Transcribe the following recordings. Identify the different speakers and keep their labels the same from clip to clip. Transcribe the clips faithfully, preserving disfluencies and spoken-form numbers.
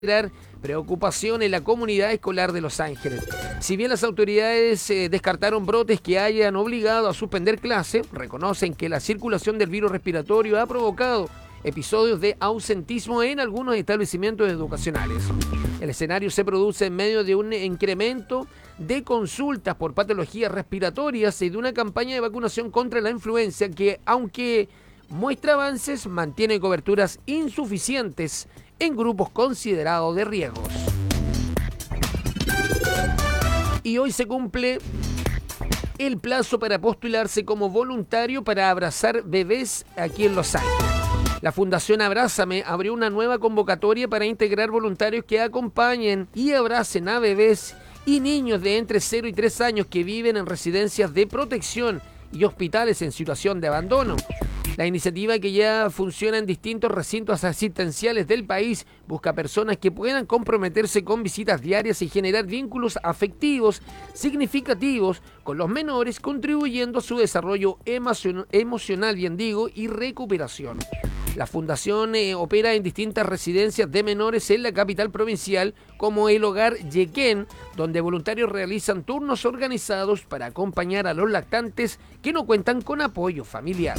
Speaker 1: preocupación en la comunidad escolar de Los Ángeles. Si bien las autoridades eh, descartaron brotes que hayan obligado a suspender clase, reconocen que la circulación del virus respiratorio ha provocado episodios de ausentismo en algunos establecimientos educacionales. El escenario se produce en medio de un incremento de consultas por patologías respiratorias y de una campaña de vacunación contra la influenza que, aunque muestra avances, mantiene coberturas insuficientes en grupos considerados de riesgos. Y hoy se cumple el plazo para postularse como voluntario para abrazar bebés aquí en Los Ángeles. La Fundación Abrázame abrió una nueva convocatoria para integrar voluntarios que acompañen y abracen a bebés y niños de entre cero y tres años que viven en residencias de protección y hospitales en situación de abandono. La iniciativa, que ya funciona en distintos recintos asistenciales del país, busca personas que puedan comprometerse con visitas diarias y generar vínculos afectivos significativos con los menores, contribuyendo a su desarrollo emocion- emocional, bien digo, y recuperación. La fundación eh, opera en distintas residencias de menores en la capital provincial, como el Hogar Yequén, donde voluntarios realizan turnos organizados para acompañar a los lactantes que no cuentan con apoyo familiar.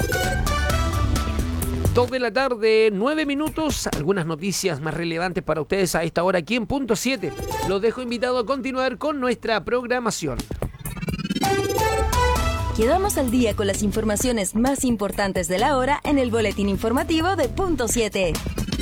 Speaker 1: Dos de la tarde, nueve minutos. Algunas noticias más relevantes para ustedes a esta hora aquí en Punto siete. Los dejo invitado a continuar con nuestra programación.
Speaker 2: Quedamos al día con las informaciones más importantes de la hora en el boletín informativo de Punto siete.